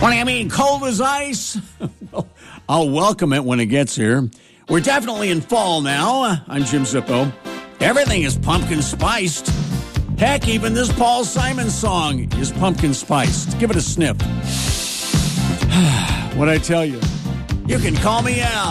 What do you mean, cold as ice? Well, I'll welcome it when it gets here. We're definitely in fall now. I'm Jim Zippo. Everything is pumpkin spiced. Heck, even this Paul Simon song is pumpkin spiced. Give it a sniff. What'd I tell you? You can call me Al.